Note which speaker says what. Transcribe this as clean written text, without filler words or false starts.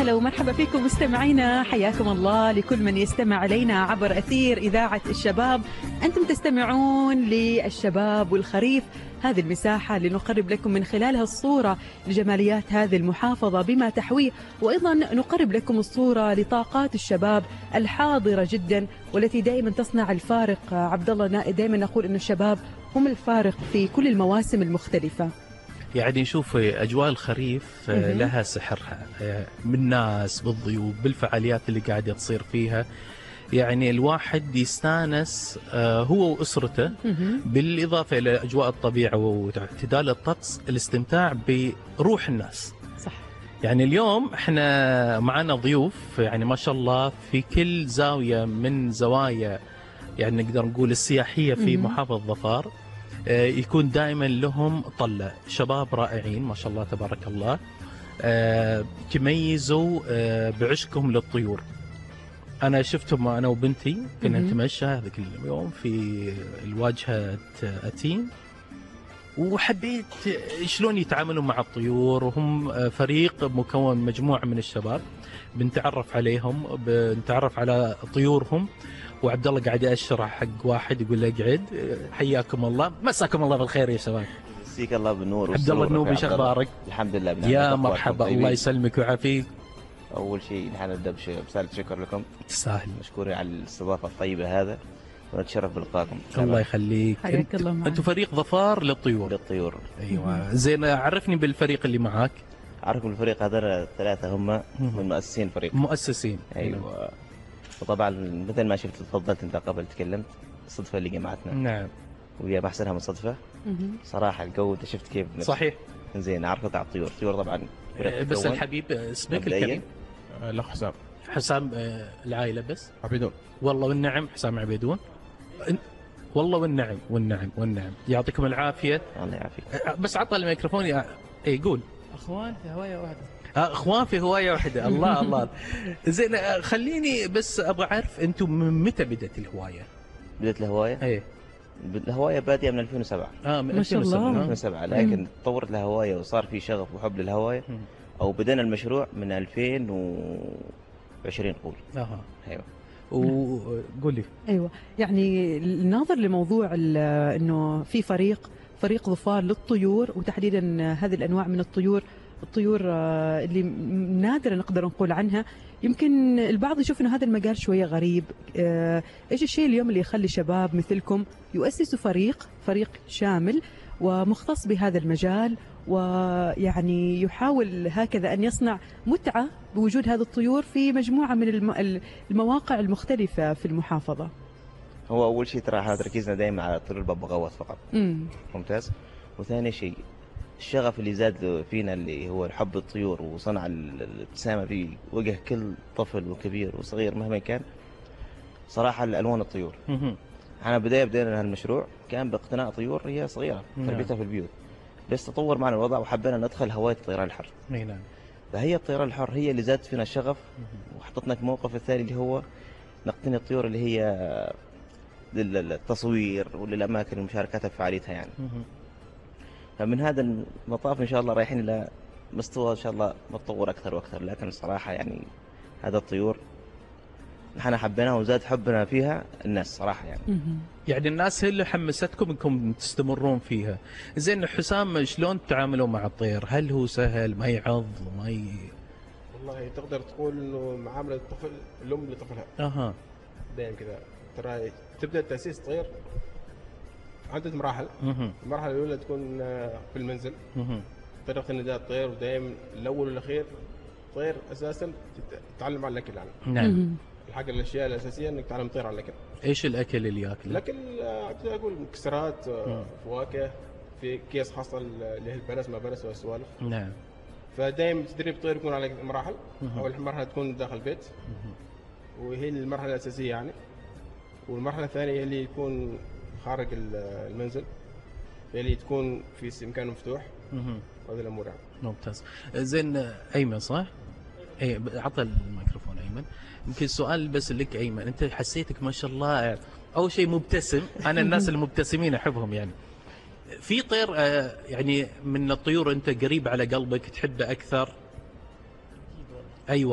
Speaker 1: هلا ومرحبا فيكم مستمعينا، حياكم الله لكل من يستمع إلينا عبر أثير إذاعة الشباب. أنتم تستمعون للشباب والخريف، هذه المساحة اللي نقرب لكم من خلالها الصورة لجماليات هذه المحافظة بما تحويه، وأيضا نقرب لكم الصورة لطاقات الشباب الحاضرة جدا والتي دائما تصنع الفارق. عبد الله، دائما نقول أن الشباب هم الفارق في كل المواسم المختلفة.
Speaker 2: يعني شوف أجواء الخريف لها سحرها، من ناس بالضيوف بالفعاليات اللي قاعدة تصير فيها. يعني الواحد يستانس هو وأسرته، بالإضافة إلى أجواء الطبيعة واعتدال الطقس، الاستمتاع بروح الناس.
Speaker 1: صح.
Speaker 2: يعني اليوم احنا معنا ضيوف يعني ما شاء الله في كل زاوية من زوايا يعني نقدر نقول السياحية في محافظة ظفار. يكون دائما لهم طلة، شباب رائعين ما شاء الله تبارك الله، تميزوا بعشقهم للطيور. أنا شفتهم أنا وبنتي كنا نتمشى هذاك اليوم في الواجهة أتين، وحبيت شلون يتعاملوا مع الطيور. وهم فريق مكون مجموعة من الشباب، بنتعرف عليهم، بنتعرف على طيورهم. وعبد الله قاعد يشرح حق واحد يقول له اقعد. حياكم الله، مساكم الله بالخير يا شباب.
Speaker 3: مسيك الله بالنور.
Speaker 2: عبد الله النوبي، شو اخبارك؟
Speaker 3: الحمد لله.
Speaker 2: يا مرحبا، الله يسلمك ويعافيك.
Speaker 3: اول شيء نحن نبدا برساله شكر لكم.
Speaker 2: تستاهل.
Speaker 3: مشكورين على الاستضافه الطيبه هذا، ونتشرف بلقائكم.
Speaker 2: الله يخليك.
Speaker 1: حياك الله معك.
Speaker 3: انتم
Speaker 2: فريق ظفار للطيور. ايوه. زين، عرفني بالفريق اللي معاك.
Speaker 3: اعرفكم الفريق هذول ثلاثه هم من مؤسسين الفريق.
Speaker 2: مؤسسين.
Speaker 3: ايوه. وطبعا مثل ما شفت تفضلت انت قبل تكلمت، الصدفه اللي جمعتنا.
Speaker 2: نعم.
Speaker 3: ويا ما احسنها من صدفه. صراحه الجو انت شفت كيف.
Speaker 2: صحيح.
Speaker 3: زين، عرفت على الطيور. الطيور طبعا
Speaker 2: بس الحبيب اسمك الكريم؟
Speaker 4: لا، حسام.
Speaker 2: حسام. العائله بس
Speaker 4: عبيدون.
Speaker 2: والله والنعم. حسام عبيدون. والله والنعم والنعم والنعم. يعطيكم العافيه.
Speaker 3: الله يعافيك.
Speaker 2: بس عطى الميكروفون. اي قول.
Speaker 4: اخوان في هوايه واحده.
Speaker 2: اخوان في هوايه واحده. الله الله. زين، خليني بس ابغى اعرف انتم من متى بدات الهوايه؟
Speaker 3: بدات الهوايه؟
Speaker 2: ايه.
Speaker 3: الهوايه باديه من 2007.
Speaker 2: من 2007.
Speaker 3: من 2007 لكن تطورت الهوايه وصار في شغف وحب للهوايه. او بدينا المشروع من 2020 قول. ايوه.
Speaker 2: وقول لي.
Speaker 1: ايوه، يعني الناظر لموضوع انه في فريق ظفار للطيور، وتحديدا هذه الانواع من الطيور اللي نادرا نقدر نقول عنها. يمكن البعض يشوف انه هذا المجال شويه غريب. ايش الشيء اليوم اللي يخلي شباب مثلكم يؤسسوا فريق شامل ومختص بهذا المجال، ويعني يحاول هكذا أن يصنع متعة بوجود هذه الطيور في مجموعة من المواقع المختلفة في المحافظة؟
Speaker 3: هو أول شيء ترى احنا تركيزنا دائما على طيور الببغاوات فقط. ممتاز. وثاني شيء الشغف اللي زاد فينا اللي هو حب الطيور وصنع الابتسامة في وجه كل طفل وكبير وصغير مهما كان. صراحة الألوان الطيور. احنا بدينا هالمشروع كان باقتناء طيور هي صغيرة تربيتها في البيوت، بس تطور معنا الوضع وحبينا ندخل هواية الطيران الحر.
Speaker 2: نعم.
Speaker 3: فهي الطيران الحر هي اللي زادت فينا الشغف وحطتنا في الموقف الثاني اللي هو نقتني الطيور اللي هي للتصوير وللأماكن ومشاركتها في فعاليتها يعني. فمن هذا المطاف إن شاء الله رايحين إلى مستوى إن شاء الله متطور أكثر وأكثر. لكن الصراحة يعني هذا الطيور نحن حبيناها وزاد حبنا فيها الناس صراحة يعني.
Speaker 2: يعني الناس هي اللي حمستكم انكم تستمرون فيها. زين حسام، شلون تتعاملوا مع الطير؟ هل هو سهل؟ ما يعض؟
Speaker 4: والله تقدر تقول انه معامله الطفل الام لطفلها. دائما كذا. ترى تبدا تاسيس طير عده مراحل. المرحله الاولى تكون في المنزل، طريقه نداء الطير، ودائما الاول والاخير الطير اساسا تتعلم على الاكل يعني.
Speaker 2: نعم.
Speaker 4: الحاجه الاشياء الاساسيه انك تعلم الطير على الاكل.
Speaker 2: ايش الاكل اللي ياكله؟
Speaker 4: الاكل اقول مكسرات، فواكه، في كيس خاصه اللي هي البرس ما برس والسوالف.
Speaker 2: نعم.
Speaker 4: فدائما تدريب الطير يكون على مراحل. اول مرحله تكون داخل البيت وهي المرحله الاساسيه يعني، والمرحله الثانيه هي اللي يكون خارج المنزل، هي اللي تكون في مكان مفتوح. هذه الامور يعني.
Speaker 2: ممتاز. زين ايمن، صح؟ اي، عطى الميكروفون ايمن. يمكن السؤال بس لك ايمن، انت حسيتك ما شاء الله اول شيء مبتسم. انا الناس المبتسمين احبهم يعني. في طير يعني من الطيور انت قريب على قلبك تحبه اكثر؟ ايوه.